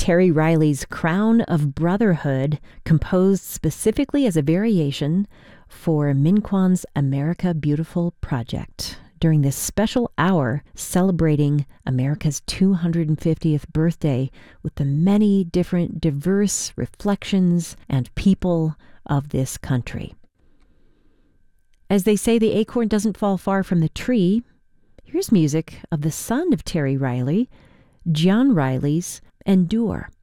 Terry Riley's Crown of Brotherhood, composed specifically as a variation for Minquon's America Beautiful project during this special hour celebrating America's 250th birthday with the many different diverse reflections and people of this country. As they say, the acorn doesn't fall far from the tree. Here's music of the son of Terry Riley, John Riley's Endure.